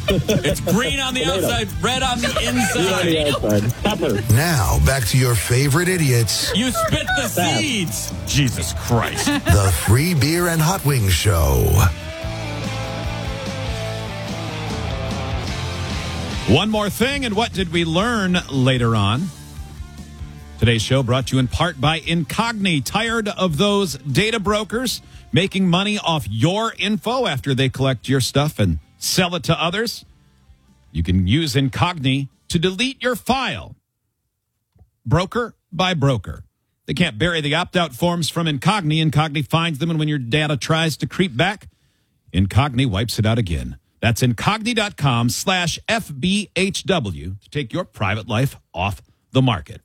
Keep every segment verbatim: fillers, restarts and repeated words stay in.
It's green on the outside, red on the inside. Pepper. Now, back to your favorite idiots, You spit the seeds. Jesus Christ. the Free Beer and Hot Wings Show. One more thing, and what did we learn later on? Today's show brought to you in part by Incogni. Tired of those data brokers making money off your info after they collect your stuff and sell it to others? You can use Incogni to delete your file, broker by broker. They can't bury the opt-out forms from Incogni. Incogni finds them, and when your data tries to creep back, Incogni wipes it out again. That's Incogni.com slash FBHW to take your private life off the market.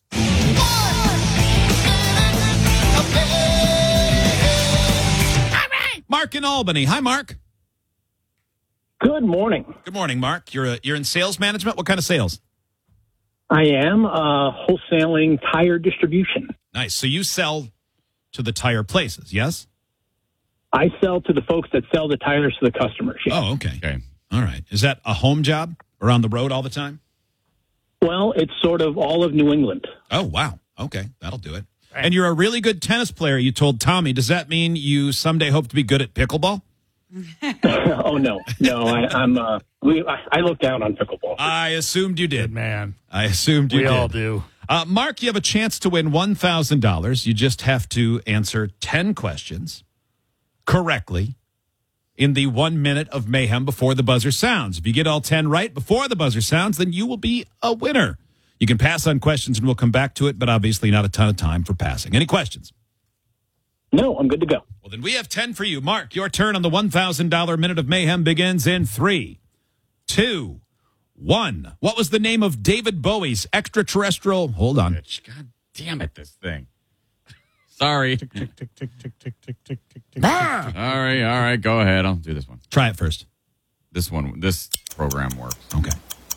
Mark in Albany. Hi, Mark. Good morning. Good morning, Mark. You're a, you're in sales management. What kind of sales? I am uh, wholesaling tire distribution. Nice. So you sell to the tire places, yes? I sell to the folks that sell the tires to the customers. Yeah. Oh, okay. Okay. All right. Is that a home job or on the road all the time? Well, it's sort of all of New England. Oh, wow. Okay. That'll do it. And you're a really good tennis player, you told Tommy. Does that mean you someday hope to be good at pickleball? Oh, no. No, I, I'm. Uh, we, I, I look down on pickleball. I assumed you did. Man, I assumed you we did. all do. Uh, Mark, you have a chance to win one thousand dollars. You just have to answer ten questions correctly in the one minute of mayhem before the buzzer sounds. If you get all ten right before the buzzer sounds, then you will be a winner. You can pass on questions and we'll come back to it, but obviously not a ton of time for passing. Any questions? No, I'm good to go. Well, then we have ten for you. Mark, your turn on the one thousand dollars Minute of Mayhem begins in three, two, one. What was the name of David Bowie's extraterrestrial? Hold on. God damn it, this thing. Sorry. Tick, tick, tick, tick, tick, tick, tick, tick, tick, tick. All right, all right, go ahead. I'll do this one. Try it first. This one, this program works. Okay.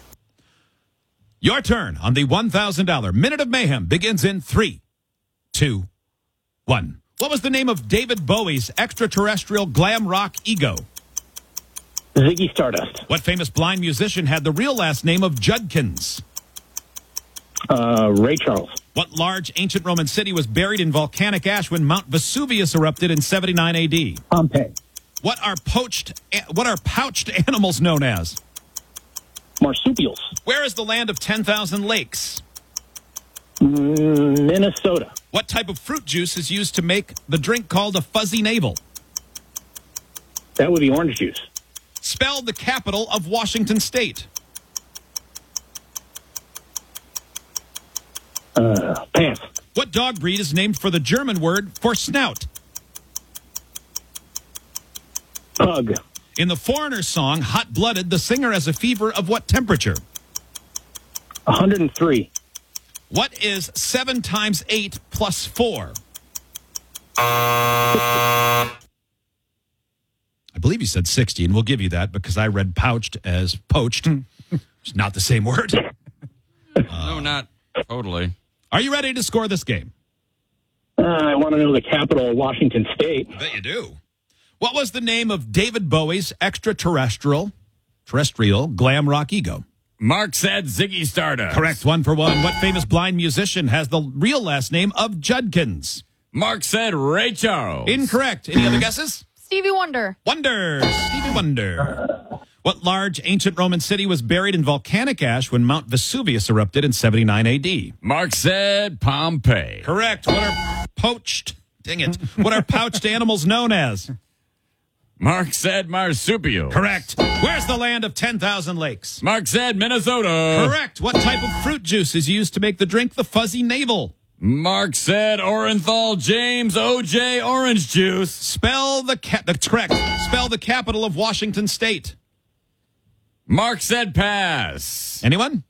Your turn on the one thousand dollars Minute of Mayhem begins in three, two, one. What was the name of David Bowie's extraterrestrial glam rock ego? Ziggy Stardust. What famous blind musician had the real last name of Judkins? Uh, Ray Charles. What large ancient Roman city was buried in volcanic ash when Mount Vesuvius erupted in seventy-nine A D? Pompeii. What are poached? What are pouched animals known as? Marsupials. Where is the land of ten thousand lakes? Mm, Minnesota. What type of fruit juice is used to make the drink called a fuzzy navel? That would be orange juice. Spell the capital of Washington State. Uh, pass. What dog breed is named for the German word for snout? Pug. In the Foreigner song, Hot Blooded, the singer has a fever of what temperature? one hundred three. What is seven times eight plus four? I believe you said sixty, and we'll give you that because I read pouched as poached. It's not the same word. no, not totally. Are you ready to score this game? Uh, I want to know the capital of Washington State. I bet you do. What was the name of David Bowie's extraterrestrial, terrestrial glam rock ego? Mark said Ziggy Stardust. Correct, one for one. What famous blind musician has the real last name of Judkins? Mark said Ray Charles. Incorrect. Any other guesses? Stevie Wonder. Wonder. Stevie Wonder. What large ancient Roman city was buried in volcanic ash when Mount Vesuvius erupted in seventy-nine A D? Mark said Pompeii. Correct. What are poached? Dang it. What are pouched animals known as? Mark said marsupial. Correct. Where's the land of ten thousand lakes? Mark said Minnesota. Correct. What type of fruit juice is used to make the drink the fuzzy navel? Mark said Orenthal James O J orange juice. Spell the cap. That's correct. Spell the capital of Washington State. Mark said pass. Anyone?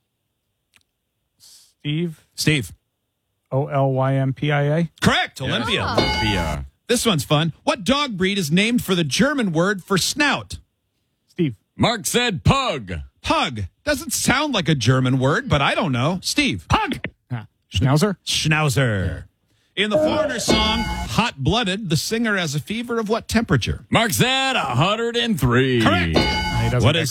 Steve. Steve. O L Y M P I A. Correct. Olympia. Olympia. This one's fun. What dog breed is named for the German word for snout? Steve. Mark said pug. Pug. Doesn't sound like a German word, but I don't know. Steve. Pug. Ah, Schnauzer. Schnauzer. In the Foreigner song, Hot Blooded, the singer has a fever of what temperature? Mark said one hundred three. Correct. He doesn't What get is